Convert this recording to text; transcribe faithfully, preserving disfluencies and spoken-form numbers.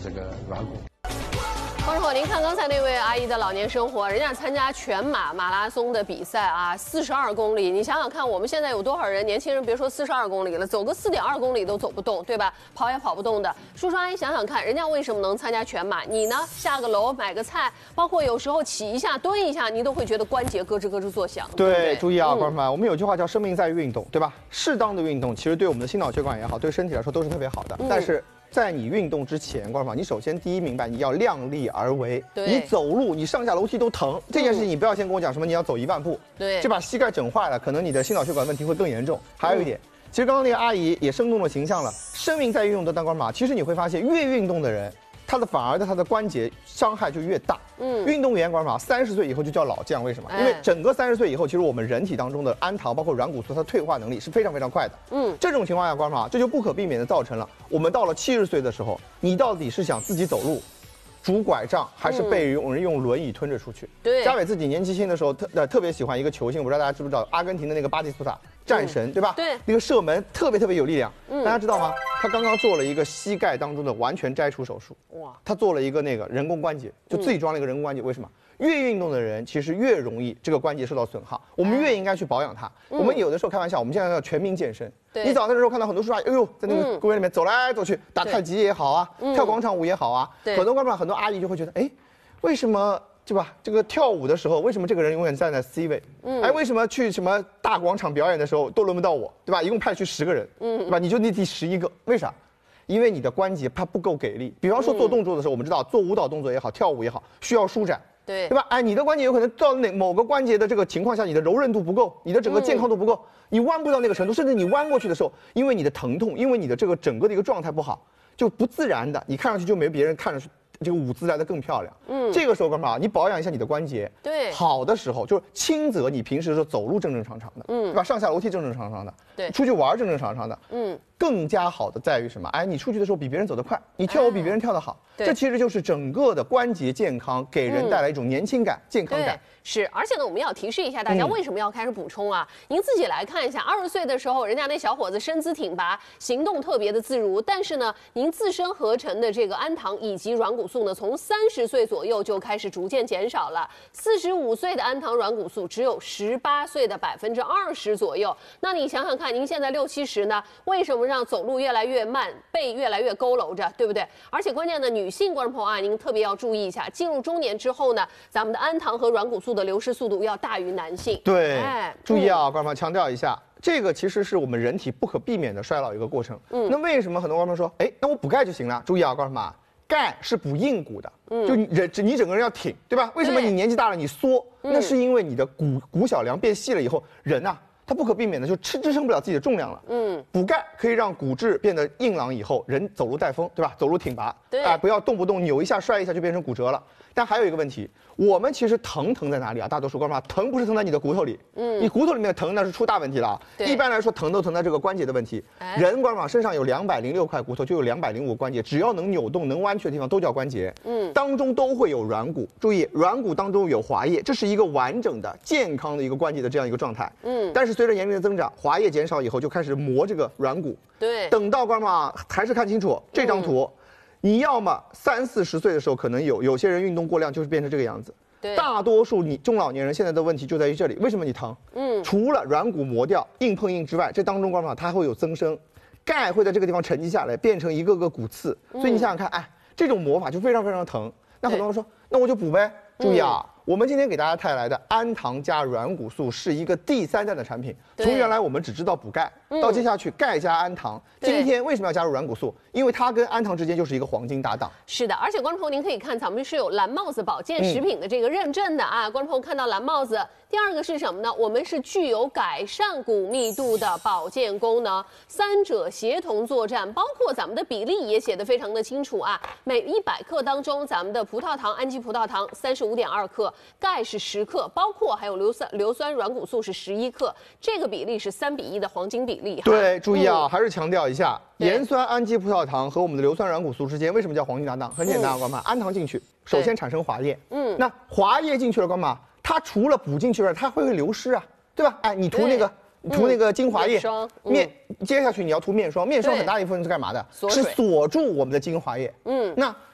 这个软骨。 观众朋友，您看刚才那位阿姨的老年生活，人家参加全马马拉松的比赛啊，四十二公里。你想想看，我们现在有多少人？年轻人别说四十二公里了，走个四点二公里都走不动，对吧？跑也跑不动的。叔叔阿姨想想看，人家为什么能参加全马？你呢？下个楼买个菜，包括有时候起一下、蹲一下，你都会觉得关节咯吱咯吱作响。 对， 对对注意啊，观众们，我们有句话叫“生命在于运动”，对吧？适当的运动其实对我们的心脑血管也好，对身体来说都是特别好的。 嗯、 但是。 在你运动之前，观众朋友，你首先第一明白你要量力而为。你走路，你上下楼梯都疼，这件事情你不要先跟我讲什么你要走一万步， 对， 这把膝盖整坏了，可能你的心脑血管问题会更严重。还有一点，嗯、其实刚刚那个阿姨也生动的形象了，生命在于运动的当官马。其实你会发现，越运动的人，他的反而的他的关节伤害就越大。嗯，运动员观众朋友，三十岁以后就叫老将，为什么？因为整个三十岁以后，其实我们人体当中的氨糖包括软骨素，它退化能力是非常非常快的。嗯，这种情况下，观众朋友，这就不可避免的造成了我们到了七十岁的时候，你到底是想自己走路，拄拐杖，还是被有人用轮椅推着出去？ 对， 嘉伟自己年纪轻的时候特呃特别喜欢一个球星，我不知道大家知不知道，阿根廷的那个巴蒂斯图塔。 战神、嗯、对吧？ 对， 那个射门特别特别有力量。嗯，大家知道吗？他刚刚做了一个膝盖当中的完全摘除手术。哇，他做了一个那个人工关节，就自己装了一个人工关节。嗯、为什么？越运动的人其实越容易这个关节受到损耗，我们越应该去保养它。嗯、我们有的时候开玩笑，我们现在要全民健身。对，你早上的时候看到很多叔叔阿姨，哎呦，在那个公园里面走来走去，打太极也好啊，嗯、跳广场舞也好啊，对很多观众很多阿姨就会觉得，哎，为什么？ 对吧？这个跳舞的时候，为什么这个人永远站在 C 位？嗯，哎，为什么去什么大广场表演的时候都轮不到我？对吧？一共派去十个人，嗯，对吧？你就那第十一个，为啥？因为你的关节它不够给力。比方说做动作的时候，我们知道做舞蹈动作也好，跳舞也好，需要舒展，对，对吧？哎，你的关节有可能到哪某个关节的这个情况下，你的柔韧度不够，你的整个健康度不够，你弯不到那个程度，甚至你弯过去的时候，因为你的疼痛，因为你的这个整个的一个状态不好，就不自然的，你看上去就没别人看上去。 这个舞姿来得更漂亮。嗯，这个时候干嘛？你保养一下你的关节。对，好的时候就是轻则你平时的时候走路正正常常的，嗯，对吧？上下楼梯正正常常的，对，出去玩正正常常的，嗯。更加好的在于什么？哎，你出去的时候比别人走得快，你跳舞比别人跳得好，这其实就是整个的关节健康给人带来一种年轻感、健康感。 是，而且呢，我们要提示一下大家，为什么要开始补充啊？嗯、您自己来看一下，二十岁的时候，人家那小伙子身姿挺拔，行动特别的自如，但是呢，您自身合成的这个氨糖以及软骨素呢，从三十岁左右就开始逐渐减少了。四十五岁的氨糖软骨素只有十八岁的百分之二十左右。那你想想看，您现在六七十呢，为什么让走路越来越慢，背越来越佝偻着，对不对？而且关键呢，女性观众朋友啊，您特别要注意一下，进入中年之后呢，咱们的氨糖和软骨素的流失速度要大于男性。 对，哎，注意啊，观众朋友强调一下，这个其实是我们人体不可避免的衰老一个过程。嗯，那为什么很多观众说，哎，那我补钙就行了？注意啊，观众们，钙是补硬骨的，嗯，就你人你整个人要挺，对吧？为什么你年纪大了你缩？那是因为你的骨骨小梁变细了以后，人呐、啊。 它不可避免的就支支撑不了自己的重量了。嗯，补钙可以让骨质变得硬朗，以后人走路带风，对吧？走路挺拔，对，哎、呃，不要动不动扭一下摔一下就变成骨折了。但还有一个问题，我们其实疼疼在哪里啊？大多数观众朋友，疼不是疼在你的骨头里，嗯，你骨头里面的疼那是出大问题了啊。一般来说，疼都疼在这个关节的问题。哎、人观众朋友身上有两百零六块骨头，就有两百零五个关节，只要能扭动、能弯曲的地方都叫关节。嗯，当中都会有软骨，注意，软骨当中有滑液，这是一个完整的、健康的一个关节的这样一个状态。嗯，但是随着年龄的增长，滑液减少以后，就开始磨这个软骨。对，等到观众朋友还是看清楚这张图。嗯 你要么三四十岁的时候可能有，有些人运动过量就是变成这个样子。对，大多数你中老年人现在的问题就在于这里。为什么你疼？嗯，除了软骨磨掉、硬碰硬之外，这当中观众它还会有增生，钙会在这个地方沉积下来，变成一个个骨刺。所以你想想看，哎，这种磨法就非常非常疼。那很多人说，那我就补呗。注意啊。 我们今天给大家带来的氨糖加软骨素是一个第三代的产品。从原来我们只知道补钙，到接下去钙加氨糖。今天为什么要加入软骨素？因为它跟氨糖之间就是一个黄金搭档。 是的，而且观众朋友您可以看，咱们是有蓝帽子保健食品的这个认证的啊。观众朋友看到蓝帽子，第二个是什么呢？我们是具有改善骨密度的保健功能，三者协同作战，包括咱们的比例也写得非常的清楚啊。每一百克当中，咱们的葡萄糖、氨基葡萄糖三十五点二克。 钙是十克，包括还有硫酸硫酸软骨素是十一克，这个比例是三比一的黄金比例。 对，注意啊，嗯、还是强调一下，盐酸氨基葡萄糖和我们的硫酸软骨素之间为什么叫黄金搭档？很简单啊，观众们，氨糖进去，首先产生滑液，嗯，那滑液进去了，观众们，它除了补进去了，它会流失啊，对吧？哎，你涂那个。 涂那个精华液，嗯、面接下去你要涂面霜，面霜很大一部分是干嘛的？是锁住我们的精华液。嗯，那